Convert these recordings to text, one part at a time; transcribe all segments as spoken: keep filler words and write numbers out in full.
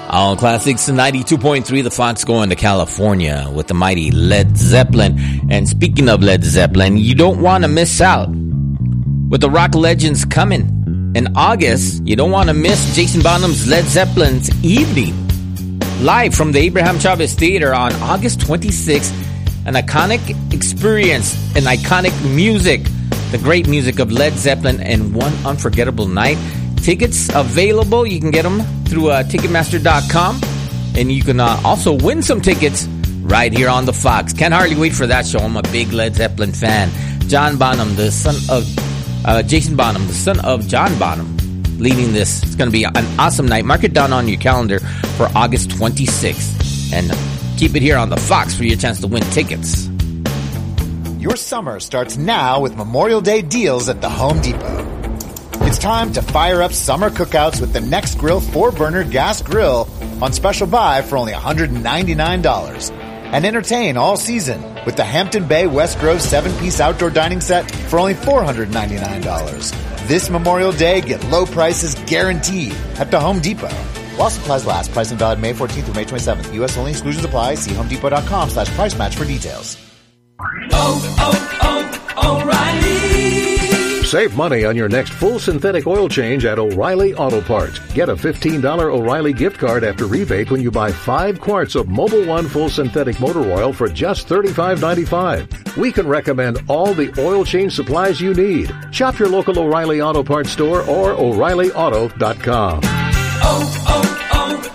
All classics, ninety-two point three, the Fox going to California with the mighty Led Zeppelin. And speaking of Led Zeppelin, you don't want to miss out. With the rock legends coming in August, you don't want to miss Jason Bonham's Led Zeppelin's Evening. Live from the Abraham Chavez Theater on August twenty-sixth. An iconic experience, an iconic music. The great music of Led Zeppelin and one unforgettable night. Tickets available. You can get them through uh, Ticketmaster dot com. And you can uh, also win some tickets right here on the Fox. Can't hardly wait for that show. I'm a big Led Zeppelin fan. John Bonham, the son of... Uh, Jason Bonham, the son of John Bonham, leading this. It's going to be an awesome night. Mark it down on your calendar for August twenty-sixth. And keep it here on the Fox for your chance to win tickets. Your summer starts now with Memorial Day deals at the Home Depot. It's time to fire up summer cookouts with the Next Grill four burner gas grill on special buy for only one hundred ninety-nine dollars. And entertain all season with the Hampton Bay West Grove seven-piece outdoor dining set for only four hundred ninety-nine dollars. This Memorial Day, get low prices guaranteed at the Home Depot. While supplies last, pricing valid May fourteenth through May twenty-seventh. U S only, exclusions apply. See homedepot.com slash price match for details. Oh, oh, oh, O'Reilly. Save money on your next full synthetic oil change at O'Reilly Auto Parts. Get a fifteen dollars O'Reilly gift card after rebate when you buy five quarts of Mobil One full synthetic motor oil for just thirty-five ninety-five. We can recommend all the oil change supplies you need. Shop your local O'Reilly Auto Parts store or O'Reilly Auto dot com. Oh,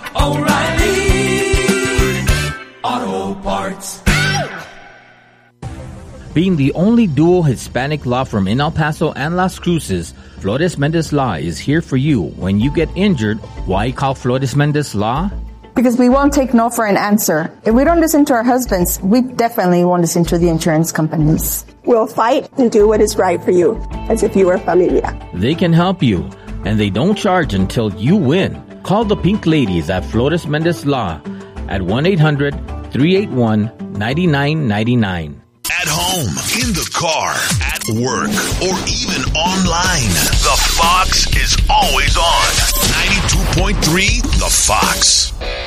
oh, oh, O'Reilly Auto Parts. Being the only dual Hispanic law firm in El Paso and Las Cruces, Flores Mendez Law is here for you. When you get injured, why call Flores Mendez Law? Because we won't take no for an answer. If we don't listen to our husbands, we definitely won't listen to the insurance companies. We'll fight and do what is right for you, as if you were familia. They can help you, and they don't charge until you win. Call the Pink Ladies at Flores Mendez Law at one eight hundred, three eight one, nine nine nine nine. At home, in the car, at work, or even online, the Fox is always on. ninety-two point three, The Fox.